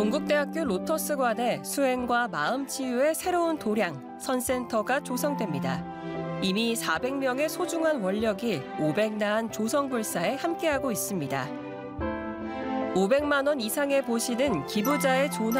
동국대학교 로터스관에 수행과 마음치유의 새로운 도량, 선센터가 조성됩니다. 이미 400명의 소중한 원력이 500나한 조성불사에 함께하고 있습니다. 500만 원 이상의 보시는 기부자의 존화